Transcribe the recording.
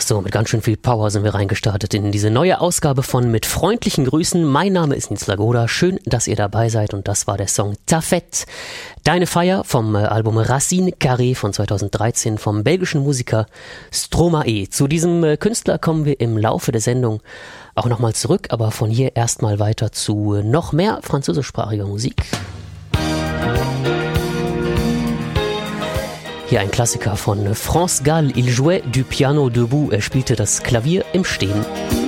So, mit ganz schön viel Power sind wir reingestartet in diese neue Ausgabe von Mit freundlichen Grüßen. Mein Name ist Nils Lagoda. Schön, dass ihr dabei seid und das war der Song Ta Fête. Deine Feier vom Album Racine Carrée von 2013 vom belgischen Musiker Stromae. Zu diesem Künstler kommen wir im Laufe der Sendung auch nochmal zurück, aber von hier erstmal weiter zu noch mehr französischsprachiger Musik. Hier ein Klassiker von France Gall. Il jouait du piano debout. Er spielte das Klavier im Stehen.